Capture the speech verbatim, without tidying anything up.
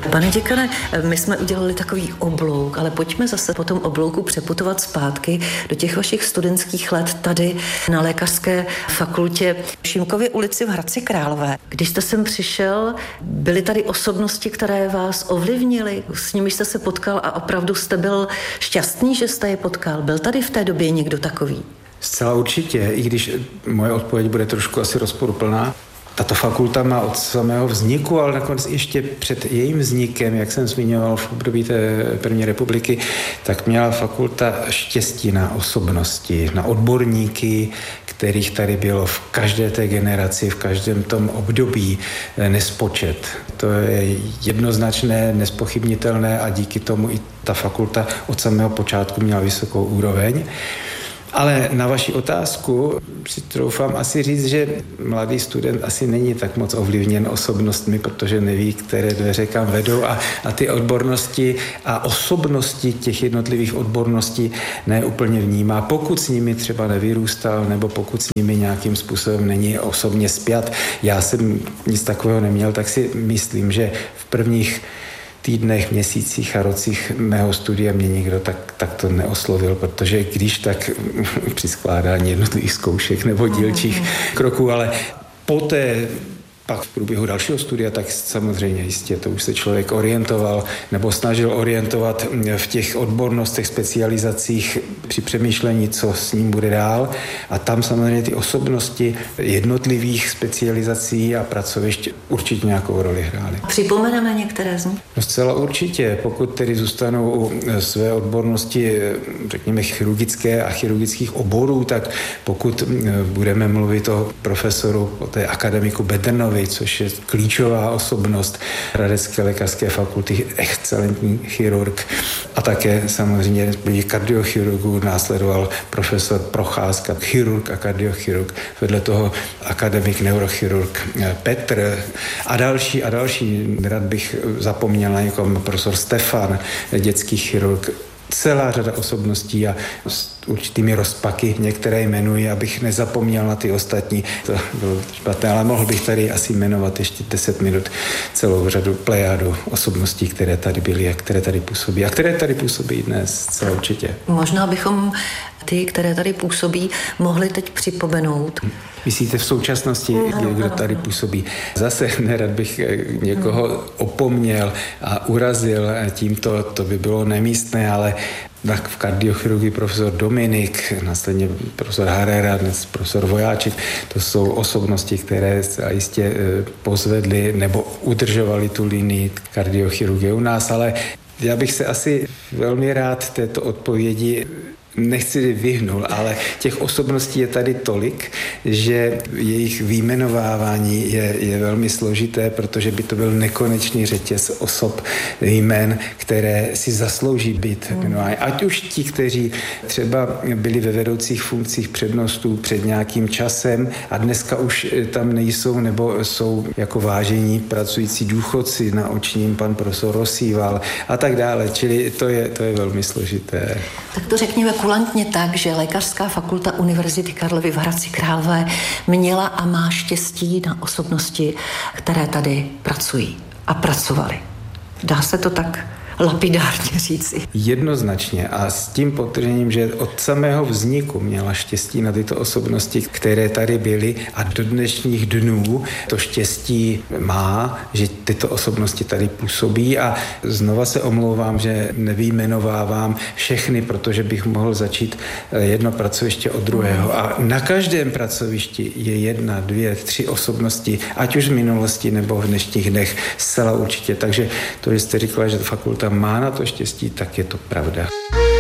Pane děkane, my jsme udělali takový oblouk, ale pojďme zase po tom oblouku přeputovat zpátky do těch vašich studentských let tady na Lékařské fakultě v Šímkově ulici v Hradci Králové. Když jste sem přišel, byly tady osobnosti, které vás ovlivnily, s nimi jste se potkal a opravdu jste byl šťastný, že jste je potkal. Byl tady v té době někdo takový? Zcela určitě, i když moje odpověď bude trošku asi rozporuplná. Tato fakulta má od samého vzniku, ale nakonec ještě před jejím vznikem, jak jsem zmiňoval v období té první republiky, tak měla fakulta štěstí na osobnosti, na odborníky, kterých tady bylo v každé té generaci, v každém tom období nespočet. To je jednoznačné, nespochybnitelné a díky tomu i ta fakulta od samého počátku měla vysokou úroveň. Ale na vaši otázku si troufám asi říct, že mladý student asi není tak moc ovlivněn osobnostmi, protože neví, které dveře kam vedou a, a ty odbornosti a osobnosti těch jednotlivých odborností neúplně vnímá, pokud s nimi třeba nevyrůstal nebo pokud s nimi nějakým způsobem není osobně spjat. Já jsem nic takového neměl, tak si myslím, že v prvních týdnech, měsících a rocích mého studia mě nikdo tak, tak to neoslovil, protože když tak při skládání jednotlivých zkoušek nebo dílčích kroků, ale poté pak v průběhu dalšího studia, tak samozřejmě jistě to už se člověk orientoval nebo snažil orientovat v těch odbornostech, specializacích při přemýšlení, co s ním bude dál. A tam samozřejmě ty osobnosti jednotlivých specializací a pracovišť určitě nějakou roli hrály. Připomeneme některé z nich? No zcela určitě, pokud tedy zůstanou u své odbornosti, řekněme, chirurgické a chirurgických oborů, tak pokud budeme mluvit o profesoru, o té akademiku Bedrnovi, což je klíčová osobnost Hradecké lékařské fakulty, excelentní chirurg a také samozřejmě z kardiochirurgů následoval profesor Procházka, chirurg a kardiochirurg, vedle toho akademik neurochirurg Petr a další a další. Rád bych zapomněl na někoho, profesor Stefan, dětský chirurg. Celá řada osobností a s určitými rozpaky některé jmenuji, abych nezapomněl na ty ostatní. To bylo špatné, ale mohl bych tady asi jmenovat ještě deset minut celou řadu plejádu osobností, které tady byly a které tady působí a které tady působí dnes, celé určitě. Možná bychom ty, které tady působí, mohli teď připomenout. Myslíte v současnosti, ano, kdo tady působí? Zase nerad bych někoho opomněl a urazil tímto, to by bylo nemístné, ale v kardiochirurgii profesor Dominik, následně profesor Harera, dnes profesor Vojáček, to jsou osobnosti, které se jistě pozvedly nebo udržovaly tu linii kardiochirurgie u nás, ale já bych se asi velmi rád této odpovědi nechci vyhnul, ale těch osobností je tady tolik, že jejich výjmenovávání je, je velmi složité, protože by to byl nekonečný řetěz osob, jmen, které si zaslouží být jmenovány. Ať už ti, kteří třeba byli ve vedoucích funkcích přednostů před nějakým časem a dneska už tam nejsou, nebo jsou jako vážení pracující důchodci, na očním pan profesor Rosíval a tak dále. Čili to je, to je velmi složité. Tak to řekněme kulantně tak, že Lékařská fakulta Univerzity Karlovy v Hradci Králové měla a má štěstí na osobnosti, které tady pracují a pracovaly. Dá se to tak lapidárně říci? Jednoznačně a s tím podtržením, že od samého vzniku měla štěstí na tyto osobnosti, které tady byly a do dnešních dnů to štěstí má, že tyto osobnosti tady působí a znova se omlouvám, že nevyjmenovávám všechny, protože bych mohl začít jedno pracoviště od druhého a na každém pracovišti je jedna, dvě, tři osobnosti, ať už v minulosti nebo v dnešních dnech, zcela určitě. Takže to, že jste říkala, že fakulta má na to štěstí, tak je to pravda.